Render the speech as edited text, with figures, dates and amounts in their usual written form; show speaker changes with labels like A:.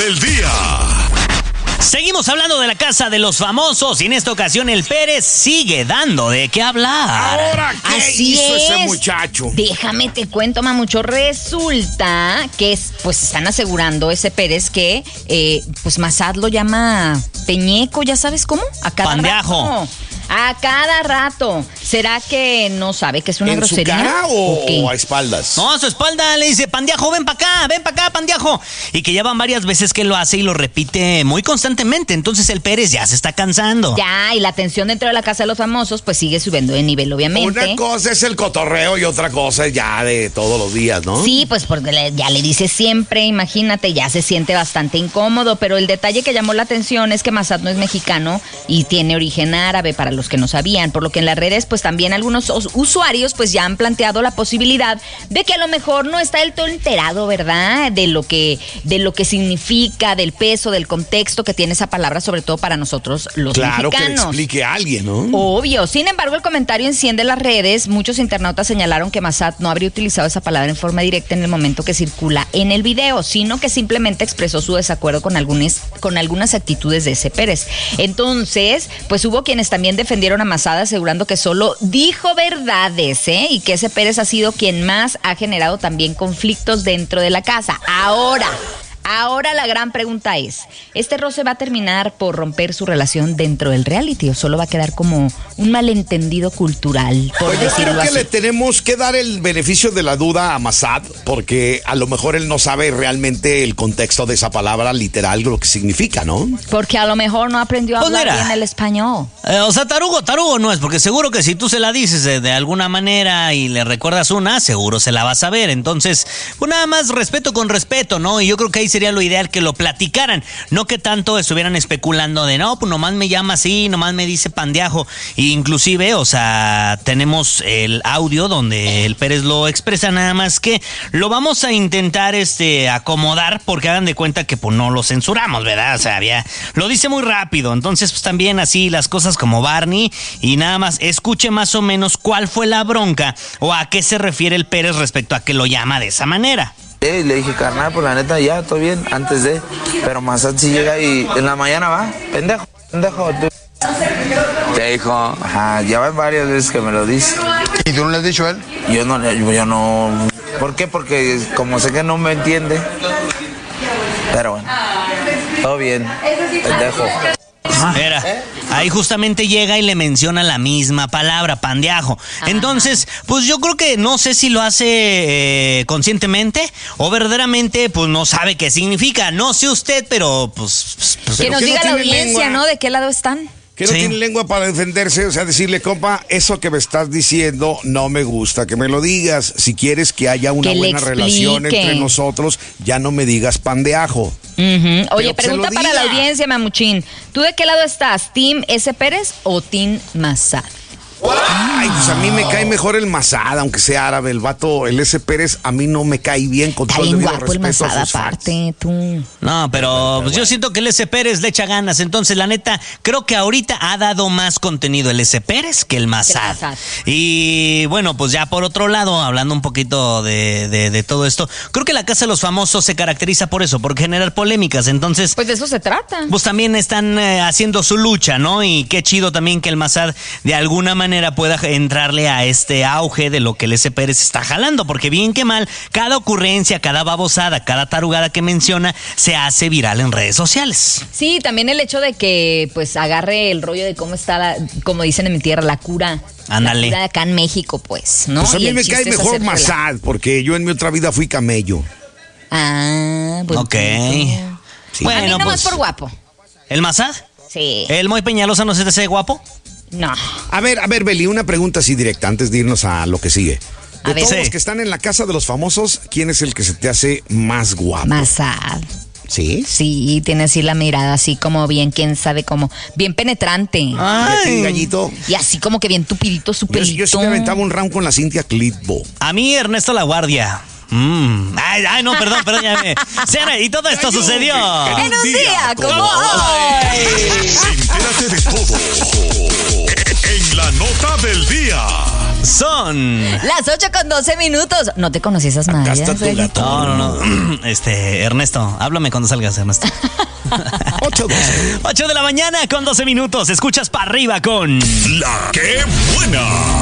A: El día.
B: Seguimos hablando de la casa de los famosos y en esta ocasión el Pérez sigue dando de qué hablar.
C: ¿Ahora qué
D: Así
C: hizo
D: es.
C: ese muchacho?
D: Déjame te cuento, mamucho. Resulta que pues están asegurando ese Pérez que pues Massad lo llama Peñeco, ¿ya sabes cómo? A cada
B: Pandeajo.
D: rato. A cada rato. ¿Será que no sabe que es una
C: ¿En
D: grosería?
C: su cara
D: ¿O qué?
C: o a espaldas?
B: No, a su espalda le dice, Pandeajo, ven para acá, Pandeajo. Y que ya van varias veces que lo hace y lo repite muy constantemente. Entonces el Pérez ya se está cansando.
D: Ya, y la tensión dentro de la casa de los famosos pues sigue subiendo de nivel, obviamente.
C: Una cosa es el cotorreo y otra cosa es ya de todos los días, ¿no?
D: Sí, pues porque ya le dice siempre, imagínate, ya se siente bastante incómodo, pero el detalle que llamó la atención es que Massad no es mexicano y tiene origen árabe, para los que no sabían, por lo que en las redes pues también algunos usuarios pues ya han planteado la posibilidad de que a lo mejor no está del todo enterado, ¿verdad? De lo que significa, del peso, del contexto que tiene esa palabra, sobre todo para nosotros los
C: Claro,
D: mexicanos.
C: que le explique a alguien, ¿no?
D: Obvio. Sin embargo, el comentario enciende las redes. Muchos internautas señalaron que Massad no habría utilizado esa palabra en forma directa en el momento que circula en el video, sino que simplemente expresó su desacuerdo con algunas actitudes de ese Pérez. Entonces, pues hubo quienes también defendieron a Massad asegurando que solo dijo verdades, y que ese Pérez ha sido quien más ha generado también conflictos dentro de la casa. Ahora la gran pregunta es, ¿este roce va a terminar por romper su relación dentro del reality o solo va a quedar como un malentendido cultural, por
C: Pues yo
D: decirlo
C: creo que
D: así?
C: le tenemos que dar el beneficio de la duda a Massad, porque a lo mejor él no sabe realmente el contexto de esa palabra literal, lo que significa, ¿no?
D: Porque a lo mejor no aprendió a
B: Pues
D: hablar
B: mira.
D: bien el español.
B: O sea, tarugo no es, porque seguro que si tú se la dices de alguna manera y le recuerdas una, seguro se la va a saber. Entonces, pues nada más respeto con respeto, ¿no? Y yo creo que ahí sería lo ideal que lo platicaran, no que tanto estuvieran especulando de no, pues nomás me llama así, nomás me dice Pandeajo. E inclusive, o sea, tenemos el audio donde el Pérez lo expresa, nada más que lo vamos a intentar acomodar, porque hagan de cuenta que pues no lo censuramos, ¿verdad? O sea, lo dice muy rápido, entonces pues también así las cosas como Barney, y nada más escuche más o menos cuál fue la bronca o a qué se refiere el Pérez respecto a que lo llama de esa manera.
E: Le dije, carnal, pues la neta ya, todo bien, antes de. Pero Massad si llega y en la mañana va, pendejo, tú. Te dijo, ajá, ya van varias veces que me lo dice.
F: ¿Y tú no le has dicho a él?
E: Yo no. ¿Por qué? Porque como sé que no me entiende. Pero bueno, todo bien, pendejo.
B: Era, ahí justamente llega y le menciona la misma palabra, Pandeajo. Entonces, pues yo creo que no sé si lo hace conscientemente o verdaderamente pues no sabe qué significa. No sé usted, pero pues
D: Que nos
C: que
D: diga
C: no
D: la
C: tiene
D: audiencia,
C: lengua.
D: ¿no? ¿De qué lado están?
C: Que no
B: Sí.
C: tiene lengua para defenderse, o sea, decirle, compa, eso que me estás diciendo no me gusta que me lo digas. Si quieres que haya una
D: Que le
C: buena relación
D: explique.
C: entre nosotros, ya no me digas Pandeajo.
D: Oye,
C: Pero que se
D: pregunta
C: lo
D: para la
C: diga.
D: audiencia, Mamuchín. ¿Tú de qué lado estás? ¿Team S. Pérez o Team Massad?
C: Ay, pues a mí me cae mejor el Massad, aunque sea árabe. El vato, el S. Pérez, a mí no me cae bien con
D: Está
C: todo el
D: bien
C: debido
D: guapo el
C: respeto a
D: Massad
C: sus fans.
D: aparte, tú.
B: no, pero pues yo siento que el S. Pérez le echa ganas. Entonces, la neta, creo que ahorita ha dado más contenido el S. Pérez que el Massad.
D: Massad.
B: Y bueno, pues ya por otro lado, hablando un poquito de todo esto, creo que la Casa de los Famosos se caracteriza por eso, por generar polémicas. Entonces,
D: Pues de eso se trata.
B: pues también están haciendo su lucha, ¿no? Y qué chido también que el Massad de alguna manera pueda entrarle a este auge de lo que el S. Pérez está jalando, porque bien que mal, cada ocurrencia, cada babosada, cada tarugada que menciona se hace viral en redes sociales.
D: Sí, también el hecho de que pues agarre el rollo de cómo está, como dicen en mi tierra, la cura.
B: Ándale.
D: La cura de acá en México, pues, ¿no?
C: Pues a
D: Y
C: mí
D: el
C: me
D: chiste
C: cae
D: es
C: mejor
D: hacer relajo.
C: Massad, porque yo en mi otra vida fui camello.
D: Ah, buen
B: Ok.
D: punto.
C: Sí.
D: A mí
B: Bueno,
D: nomás
B: pues,
D: por guapo.
B: ¿el Massad?
D: Sí.
B: ¿El Moy Peñalosa no se te hace guapo?
D: No.
C: A ver, Beli, una pregunta así directa antes de irnos a lo que sigue. De
D: A ver.
C: todos
B: Sí.
C: los que están en la Casa de los Famosos, ¿quién es el que se te hace más guapo?
D: Massad.
C: ¿Sí?
D: Sí, tiene así la mirada así como bien, quién sabe cómo, bien penetrante.
C: ¿Y a ti, Gallito?
D: Y así como que bien tupidito su pelito.
C: Yo sí me aventaba un round con la Cintia Clitbo.
B: A mí, Ernesto La Guardia. Ay, no, perdón, ya me... Sena, y todo esto sucedió.
D: En un día como hoy.
A: Entérate de todo en la nota del día.
B: Son...
D: Las 8:12. ¿No te conocí esas
C: Acá
D: mallas?
C: está tu
D: Reyes?
C: gato.
B: No. Ernesto, háblame cuando salgas, Ernesto.
C: 8:12.
B: 8 de la mañana con 12 minutos. Escuchas para arriba con...
A: La que buena.